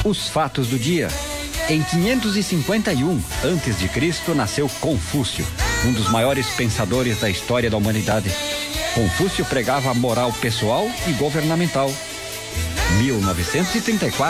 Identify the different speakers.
Speaker 1: Os fatos do dia. Em 551 a.C., nasceu Confúcio, um dos maiores pensadores da história da humanidade. Confúcio pregava a moral pessoal e governamental. 1934